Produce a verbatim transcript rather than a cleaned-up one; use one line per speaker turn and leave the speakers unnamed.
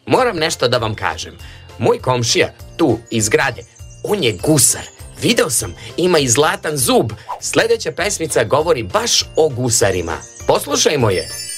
moram nešto da vam kažem. Moj komšija, tu, iz grade, on je gusar. Video sam, ima i zlatan zub. Sljedeća pesmica govori baš o gusarima. Poslušajmo je.